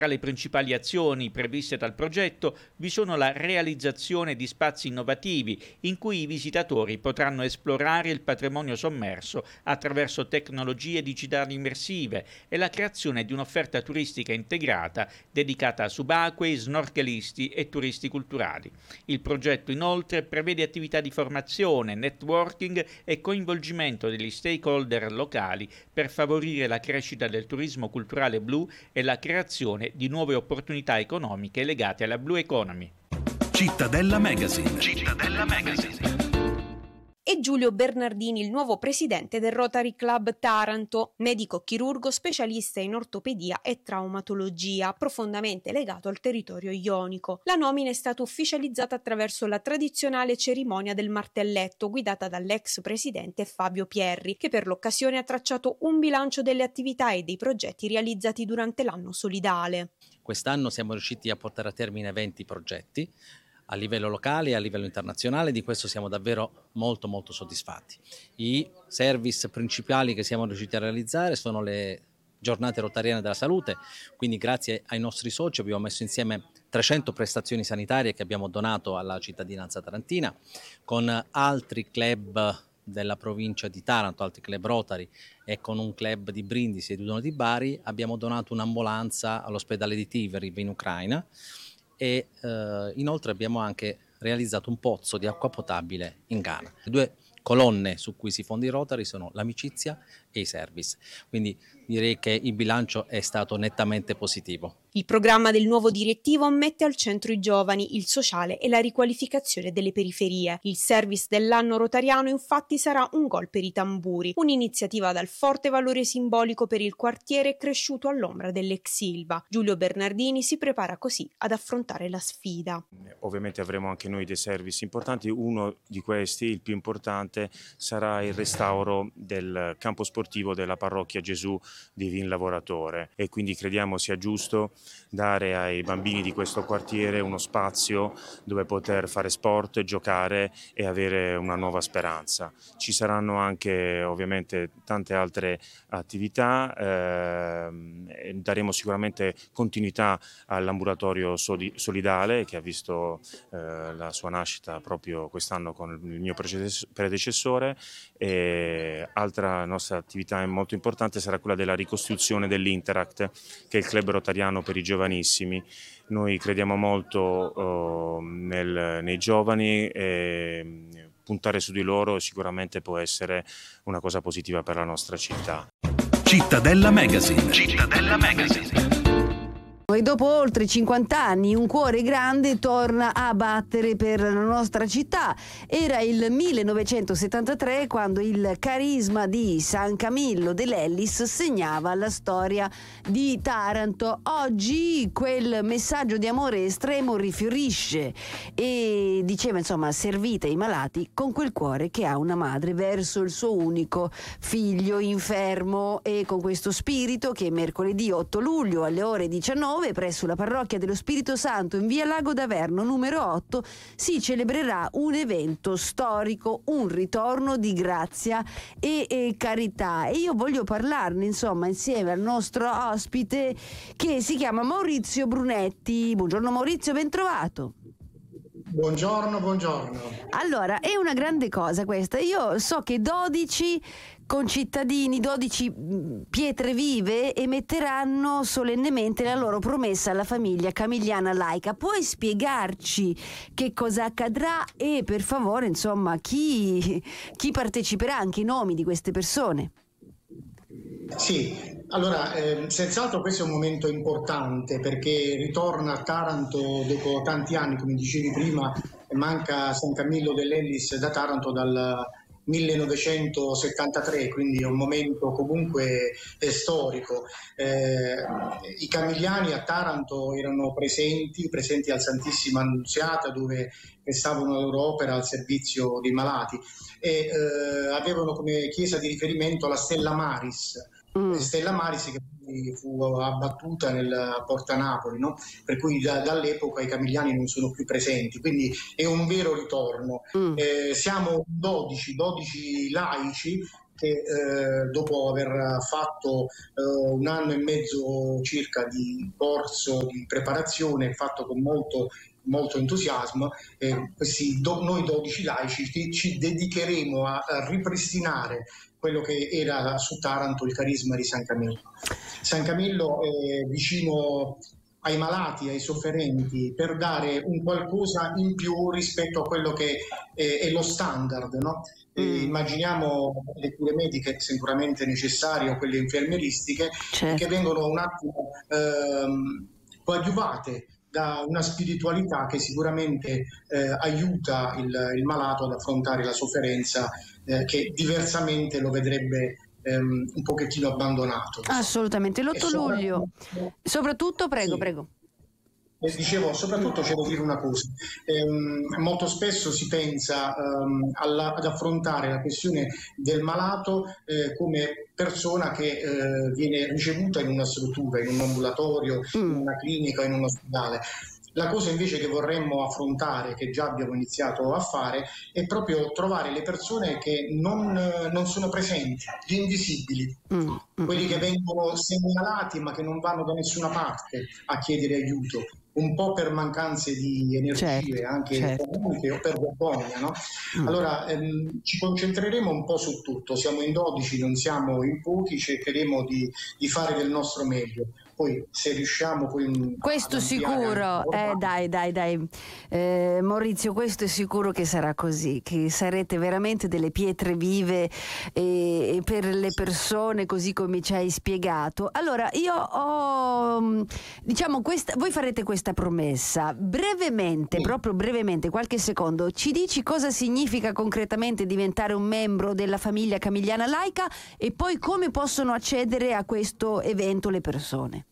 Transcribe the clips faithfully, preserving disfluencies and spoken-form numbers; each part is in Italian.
Tra le principali azioni previste dal progetto vi sono la realizzazione di spazi innovativi in cui i visitatori potranno esplorare il patrimonio sommerso attraverso tecnologie digitali immersive e la creazione di un'offerta turistica integrata dedicata a subacquei, snorkelisti e turisti culturali. Il progetto inoltre prevede attività di formazione, networking e coinvolgimento degli stakeholder locali per favorire la crescita del turismo culturale blu e la creazione di nuove opportunità economiche legate alla Blue Economy. Cittadella Magazine. Cittadella Magazine. E Giulio Bernardini, il nuovo presidente del Rotary Club Taranto, medico chirurgo specialista in ortopedia e traumatologia, profondamente legato al territorio ionico. La nomina è stata ufficializzata attraverso la tradizionale cerimonia del martelletto, guidata dall'ex presidente Fabio Pierri, che per l'occasione ha tracciato un bilancio delle attività e dei progetti realizzati durante l'anno solidale. Quest'anno siamo riusciti a portare a termine venti progetti a livello locale e a livello internazionale, di questo siamo davvero molto molto soddisfatti. I service principali che siamo riusciti a realizzare sono le giornate rotariane della salute, quindi grazie ai nostri soci abbiamo messo insieme trecento prestazioni sanitarie che abbiamo donato alla cittadinanza tarantina, con altri club della provincia di Taranto, altri club Rotary e con un club di Brindisi ed uno di Bari abbiamo donato un'ambulanza all'ospedale di Tiveri in Ucraina e eh, inoltre abbiamo anche realizzato un pozzo di acqua potabile in Ghana. Le due colonne su cui si fonda i Rotary sono l'amicizia e i service, quindi direi che il bilancio è stato nettamente positivo. Il programma del nuovo direttivo mette al centro i giovani, il sociale e la riqualificazione delle periferie. Il service dell'anno rotariano infatti sarà un gol per i tamburi, un'iniziativa dal forte valore simbolico per il quartiere cresciuto all'ombra dell'ex Ilva. Giulio Bernardini si prepara così ad affrontare la sfida. Ovviamente avremo anche noi dei service importanti, uno di questi, il più importante, sarà il restauro del campo sportivo della parrocchia Gesù di Vin Lavoratore e quindi crediamo sia giusto dare ai bambini di questo quartiere uno spazio dove poter fare sport, giocare e avere una nuova speranza. Ci saranno anche ovviamente tante altre attività, eh, daremo sicuramente continuità all'ambulatorio solidale che ha visto eh, la sua nascita proprio quest'anno con il mio predecessore e altra nostra attività molto importante sarà quella della ricostruzione dell'Interact, che è il club rotariano per i giovanissimi. Noi crediamo molto oh, nel, nei giovani e puntare su di loro sicuramente può essere una cosa positiva per la nostra città. Cittadella Magazine. Cittadella Magazine. E dopo oltre cinquanta anni un cuore grande torna a battere per la nostra città. Era il millenovecentosettantatré quando il carisma di San Camillo dell'Ellis segnava la storia di Taranto. Oggi quel messaggio di amore estremo rifiorisce e diceva insomma servite ai malati con quel cuore che ha una madre verso il suo unico figlio infermo, e con questo spirito che mercoledì otto luglio alle ore diciannove presso la parrocchia dello Spirito Santo in via Lago d'Averno numero otto si celebrerà un evento storico, un ritorno di grazia e, e carità, e io voglio parlarne insomma insieme al nostro ospite che si chiama Maurizio Brunetti. Buongiorno Maurizio, ben trovato. Buongiorno, buongiorno. Allora, è una grande cosa questa. Io so che dodici concittadini, dodici pietre vive emetteranno solennemente la loro promessa alla famiglia Camigliana laica. Puoi spiegarci che cosa accadrà e per favore, insomma, chi, chi parteciperà, anche i nomi di queste persone? Sì, allora eh, senz'altro questo è un momento importante perché ritorna a Taranto dopo tanti anni, come dicevi prima, manca San Camillo dell'Ellis da Taranto dal millenovecentosettantatré, quindi è un momento comunque eh, storico. Eh, I Camigliani a Taranto erano presenti, presenti al Santissima Annunziata dove prestavano la loro opera al servizio dei malati e eh, avevano come chiesa di riferimento la Stella Maris. Mm. Stella Maris che poi fu abbattuta nel Porta Napoli, no? Per cui da, dall'epoca i Camigliani non sono più presenti, quindi è un vero ritorno. Mm. Eh, siamo dodici, dodici laici che eh, dopo aver fatto eh, un anno e mezzo circa di corso di preparazione fatto con molto molto entusiasmo, eh, questi do, noi dodici laici ci, ci dedicheremo a, a ripristinare quello che era su Taranto il carisma di San Camillo. San Camillo è vicino ai malati, ai sofferenti, per dare un qualcosa in più rispetto a quello che è, è lo standard, no? E immaginiamo le cure mediche sicuramente necessarie o quelle infermieristiche, certo, che vengono un attimo ehm, coadiuvate da una spiritualità che sicuramente eh, aiuta il, il malato ad affrontare la sofferenza eh, che diversamente lo vedrebbe ehm, un pochettino abbandonato. Assolutamente. l'otto luglio, soprattutto, prego, sì. prego. Eh, dicevo, soprattutto c'è da dire una cosa, ehm, molto spesso si pensa ehm, alla, ad affrontare la questione del malato eh, come persona che eh, viene ricevuta in una struttura, in un ambulatorio, mm. in una clinica, in un ospedale. La cosa invece che vorremmo affrontare, che già abbiamo iniziato a fare, è proprio trovare le persone che non, non sono presenti, gli invisibili, mm. quelli che vengono segnalati ma che non vanno da nessuna parte a chiedere aiuto, un po' per mancanze di energie, certo, anche certo. economiche o per vergogna, no? Mm. Allora ehm, ci concentreremo un po' su tutto, siamo in dodici, non siamo in pochi, cercheremo di, di fare del nostro meglio. Poi se riusciamo poi questo sicuro eh, dai dai dai eh, Maurizio, questo è sicuro che sarà così, che sarete veramente delle pietre vive e, e per le persone, così come ci hai spiegato. Allora io ho diciamo questa, voi farete questa promessa brevemente, sì. proprio brevemente, qualche secondo, ci dici cosa significa concretamente diventare un membro della famiglia Camigliana Laica e poi come possono accedere a questo evento le persone?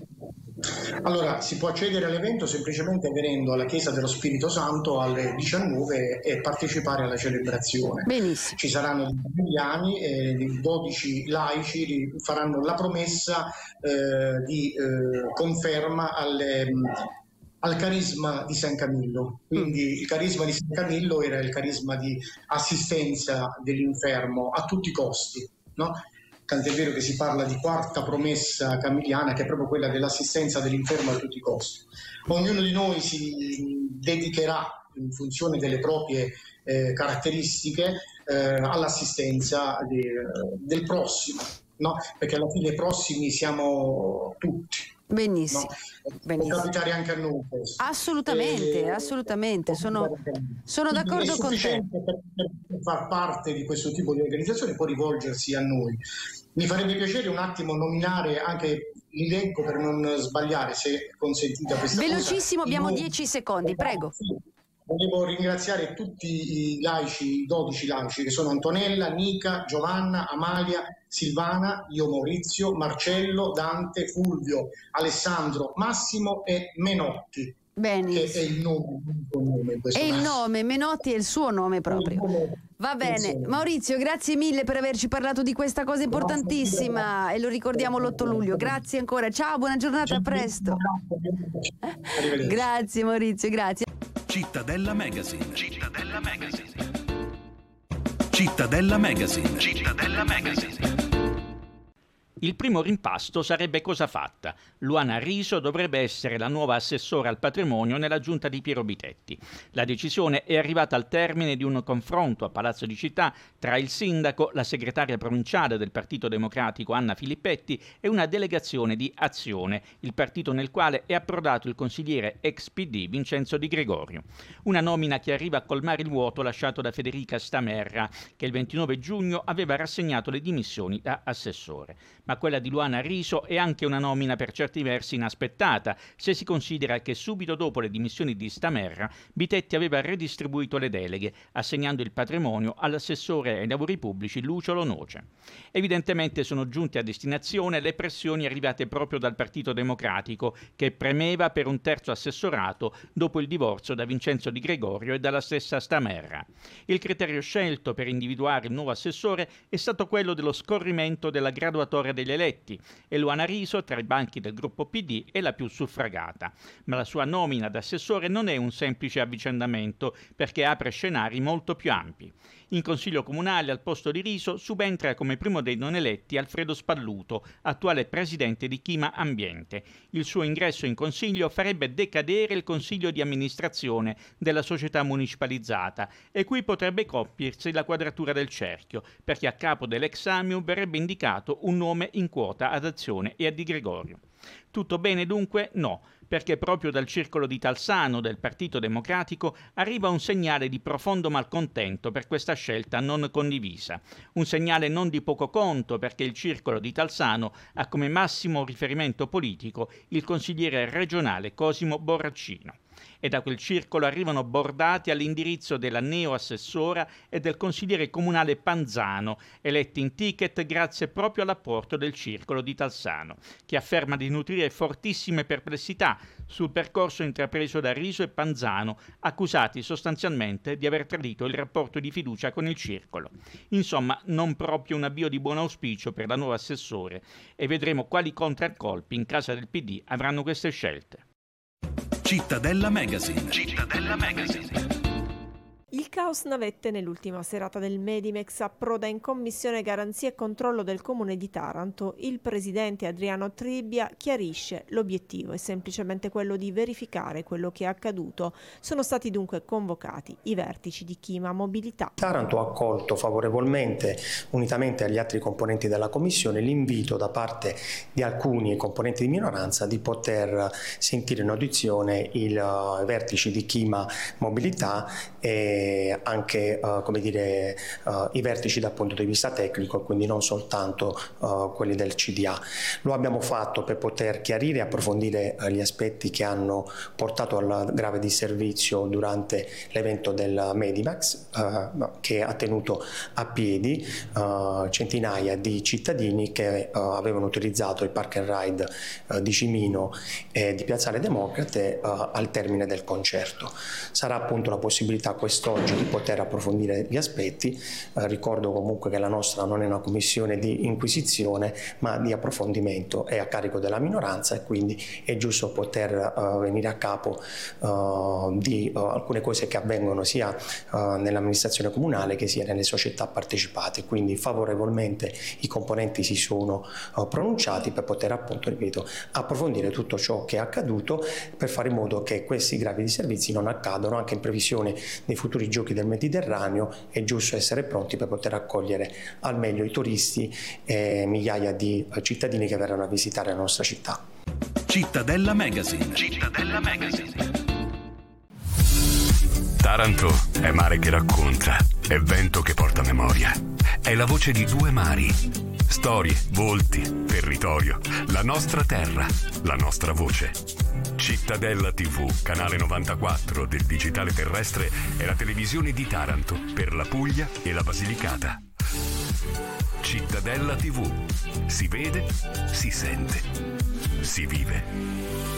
Allora, si può accedere all'evento semplicemente venendo alla Chiesa dello Spirito Santo alle diciannove e partecipare alla celebrazione. Benissimo. Ci saranno dei camiliani e dodici laici faranno la promessa eh, di eh, conferma alle, al carisma di San Camillo. Quindi mm. il carisma di San Camillo era il carisma di assistenza dell'infermo a tutti i costi, no? Tant'è vero che si parla di quarta promessa camiliana, che è proprio quella dell'assistenza dell'infermo a tutti i costi. Ognuno di noi si dedicherà, in funzione delle proprie eh, caratteristiche, eh, all'assistenza de, del prossimo, no? Perché alla fine prossimi siamo tutti. Benissimo, no? benissimo. Può capitare anche a noi questo. Assolutamente, e, assolutamente, sono, sono d'accordo con te. Per, per far parte di questo tipo di organizzazione può rivolgersi a noi. Mi farebbe piacere un attimo nominare anche, li leggo per non sbagliare, se consentita questa cosa. Velocissimo, abbiamo dieci secondi, prego. Volevo ringraziare tutti i laici, i dodici laici, che sono Antonella, Nica, Giovanna, Amalia, Silvana, io Maurizio, Marcello, Dante, Fulvio, Alessandro, Massimo e Menotti. Benissimo. Che è il nome, il nome in questo è caso. il nome, Menotti è il suo nome proprio. Va bene, Maurizio, grazie mille per averci parlato di questa cosa importantissima e lo ricordiamo l'otto luglio. Grazie ancora, ciao, buona giornata, a presto. Grazie Maurizio, grazie. Cittadella Magazine. Cittadella Magazine. Cittadella Magazine. Cittadella Magazine. Il primo rimpasto sarebbe cosa fatta. Luana Riso dovrebbe essere la nuova assessora al patrimonio nella giunta di Piero Bitetti. La decisione è arrivata al termine di un confronto a Palazzo di Città tra il sindaco, la segretaria provinciale del Partito Democratico Anna Filippetti e una delegazione di Azione, il partito nel quale è approdato il consigliere ex P D Vincenzo Di Gregorio. Una nomina che arriva a colmare il vuoto lasciato da Federica Stamerra, che il ventinove giugno aveva rassegnato le dimissioni da assessore. Ma quella di Luana Riso è anche una nomina per certi versi inaspettata, se si considera che subito dopo le dimissioni di Stamerra, Bitetti aveva redistribuito le deleghe, assegnando il patrimonio all'assessore ai lavori pubblici Lucio Noce. Evidentemente sono giunte a destinazione le pressioni arrivate proprio dal Partito Democratico, che premeva per un terzo assessorato dopo il divorzio da Vincenzo Di Gregorio e dalla stessa Stamerra. Il criterio scelto per individuare il nuovo assessore è stato quello dello scorrimento della graduatoria degli eletti e Luana Riso, tra i banchi del gruppo P D, è la più suffragata. Ma la sua nomina ad assessore non è un semplice avvicendamento, perché apre scenari molto più ampi. In Consiglio Comunale al posto di Riso subentra come primo dei non eletti Alfredo Spalluto, attuale presidente di Chima Ambiente. Il suo ingresso in Consiglio farebbe decadere il Consiglio di amministrazione della società municipalizzata e qui potrebbe compiersi la quadratura del cerchio, perché a capo dell'ex Amium verrebbe indicato un nome in quota ad Azione e a Di Gregorio. Tutto bene dunque? No, perché proprio dal circolo di Talsano del Partito Democratico arriva un segnale di profondo malcontento per questa scelta non condivisa. Un segnale non di poco conto, perché il circolo di Talsano ha come massimo riferimento politico il consigliere regionale Cosimo Borraccino. E da quel circolo arrivano bordati all'indirizzo della neo-assessora e del consigliere comunale Panzano, eletti in ticket grazie proprio all'apporto del circolo di Talsano, che afferma di nutrire fortissime perplessità sul percorso intrapreso da Riso e Panzano, accusati sostanzialmente di aver tradito il rapporto di fiducia con il circolo. Insomma, non proprio un avvio di buon auspicio per la nuova assessore, e vedremo quali contraccolpi in casa del P D avranno queste scelte. Cittadella Magazine. Cittadella Magazine. Il caos navette nell'ultima serata del Medimex approda in commissione garanzia e controllo del comune di Taranto. Il presidente Adriano Tribbia chiarisce: l'obiettivo è semplicemente quello di verificare quello che è accaduto. Sono stati dunque convocati i vertici di Chima Mobilità. Taranto ha accolto favorevolmente, unitamente agli altri componenti della commissione, l'invito da parte di alcuni componenti di minoranza di poter sentire in audizione i uh, vertici di Chima Mobilità e anche uh, come dire, uh, i vertici dal punto di vista tecnico, quindi non soltanto uh, quelli del C D A. Lo abbiamo fatto per poter chiarire e approfondire uh, gli aspetti che hanno portato al grave disservizio durante l'evento del Medimax, uh, che ha tenuto a piedi uh, centinaia di cittadini che uh, avevano utilizzato il park and ride uh, di Cimino e di Piazzale Democrate uh, al termine del concerto. Sarà appunto la possibilità quest'oggi di poter approfondire gli aspetti. Eh, ricordo comunque che la nostra non è una commissione di inquisizione ma di approfondimento, è a carico della minoranza e quindi è giusto poter uh, venire a capo uh, di uh, alcune cose che avvengono sia uh, nell'amministrazione comunale che sia nelle società partecipate. Quindi favorevolmente i componenti si sono uh, pronunciati per poter appunto, ripeto, approfondire tutto ciò che è accaduto per fare in modo che questi gravi disservizi non accadano. Anche in previsione dei futuri giochi del Mediterraneo è giusto essere pronti per poter accogliere al meglio i turisti e migliaia di cittadini che verranno a visitare la nostra città. Cittadella Magazine. Cittadella Magazine. Taranto è mare che racconta, è vento che porta memoria, è la voce di due mari, storie, volti, territorio, la nostra terra, la nostra voce. Cittadella tivù, canale novantaquattro del digitale terrestre, è la televisione di Taranto per la Puglia e la Basilicata. Cittadella tivù. Si vede, si sente, si vive.